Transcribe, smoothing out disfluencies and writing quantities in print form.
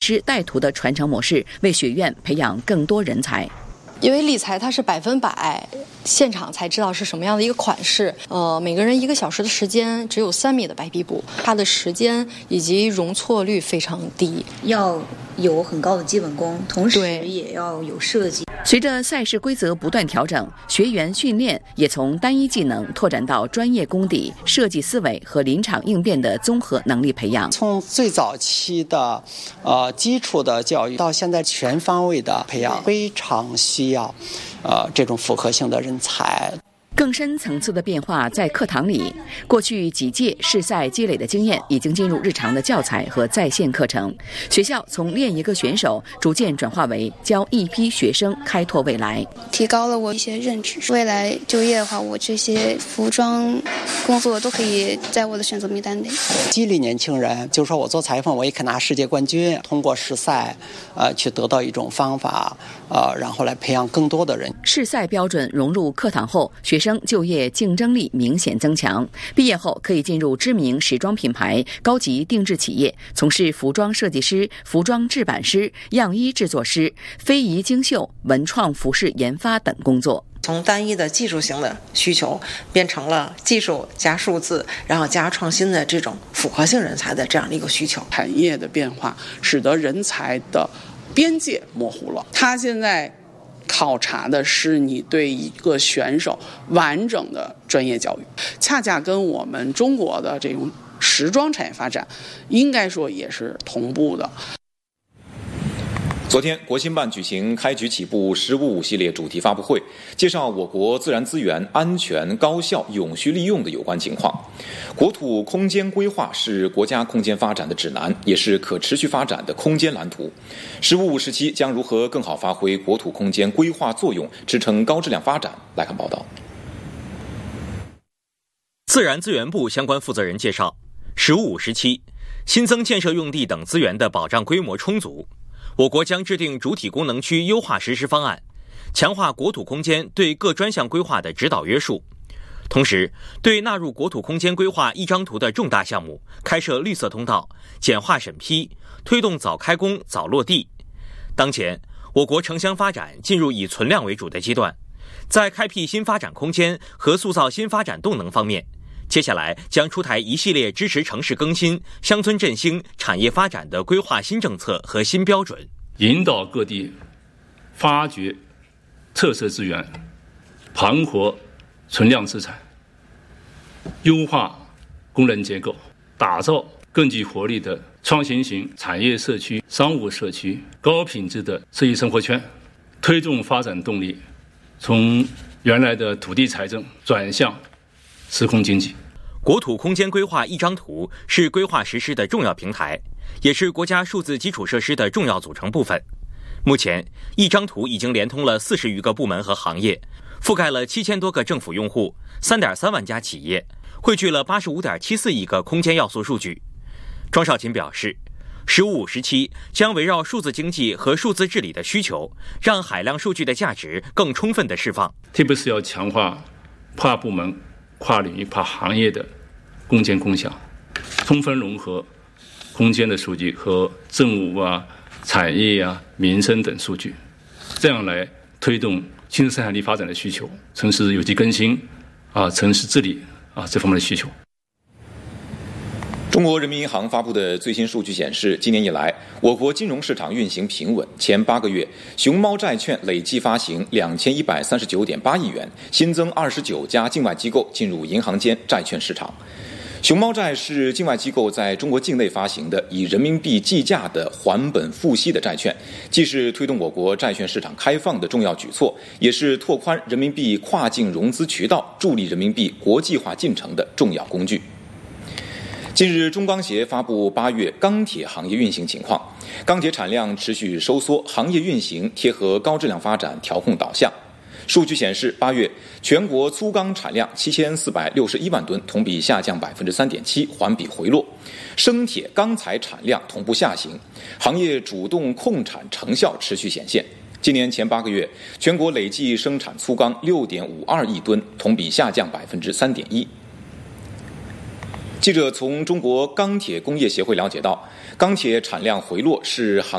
师带徒的传承模式，为学院培养更多人才。 因为理财它是100%现场才知道是什么样的一个款式，每个人1个小时的时间，只有3米的白壁布，它的时间以及容错率非常低， 要有很高的基本功，同时也要有设计。 随着赛事规则不断调整，学员训练也从单一技能拓展到专业功底、设计思维和临场应变的综合能力培养。 从最早期的基础的教育到现在全方位的培养，非常需要这种复合性的人才。 更深层次的变化在课堂里，过去几届试赛积累的经验已经进入日常的教材和在线课程。学校从练一个选手逐渐转化为教一批学生开拓未来， 提高了我一些认知。未来就业的话，我这些服装工作都可以在我的选择名单内。 激励年轻人，就是说我做裁缝我也可以拿世界冠军，通过试赛去得到一种方法，然后来培养更多的人。 试赛标准融入课堂后，学生就业竞争力明显增强，毕业后可以进入知名时装品牌、高级定制企业，从事服装设计师、服装制版师、样衣制作师、非遗精绣、文创服饰研发等工作。 从单一的技术型的需求变成了技术加数字，然后加创新的这种复合性人才的这样的一个需求。 产业的变化使得人才的边界模糊了，他现在考察的是你对一个选手完整的专业教育，恰恰跟我们中国的这种时装产业发展应该说也是同步的。 昨天，国新办举行开局起步“15+5”系列主题发布会，介绍我国自然资源安全、高效、永续利用的有关情况。国土空间规划是国家空间发展的指南，也是可持续发展的空间蓝图。“15+5”时期将如何更好发挥国土空间规划作用，支撑高质量发展？来看报道。 自然资源部相关负责人介绍，“15+5”时期，新增建设用地等资源的保障规模充足。我国将制定主体功能区优化实施方案，强化国土空间对各专项规划的指导约束。同时，对纳入国土空间规划一张图的重大项目，开设绿色通道，简化审批，推动早开工、早落地。当前，我国城乡发展进入以存量为主的阶段，在开辟新发展空间和塑造新发展动能方面，接下来将出台一系列支持城市更新、乡村振兴、产业发展的规划新政策和新标准， 引导各地发掘特色资源，盘活存量资产，优化功能结构，打造更具活力的创新型产业社区、商务社区、高品质的社区生活圈，推动发展动力从原来的土地财政转向时空经济。 国土空间规划一张图是规划实施的重要平台，也是国家数字基础设施的重要组成部分。目前，一张图已经连通了40余个部门和行业，覆盖了7000多个政府用户、3.3万家企业，汇聚了85.74亿个空间要素数据。庄少勤表示，“15+5”时期将围绕数字经济和数字治理的需求，让海量数据的价值更充分地释放。 特别是要强化跨部门、跨领域、跨行业的共建共享，充分融合空间的数据和政务产业民生等数据，这样来推动新生产力发展的需求，城市有机更新城市治理这方面的需求。 中国人民银行发布的最新数据显示，今年以来，我国金融市场运行平稳，前8个月，熊猫债券累计发行2139.8亿元，新增29家境外机构进入银行间债券市场。熊猫债是境外机构在中国境内发行的以人民币计价的还本付息的债券，既是推动我国债券市场开放的重要举措，也是拓宽人民币跨境融资渠道、助力人民币国际化进程的重要工具。近日，中钢协发布8月钢铁行业运行情况，钢铁产量持续收缩，行业运行贴合高质量发展调控导向。数据显示，8月全国粗钢产量7461万吨，同比下降3.7%，环比回落。生铁、钢材产量同步下行，行业主动控产成效持续显现。今年前8个月，全国累计生产粗钢6.52亿吨，同比下降3.1%。 记者从中国钢铁工业协会了解到，钢铁产量回落是行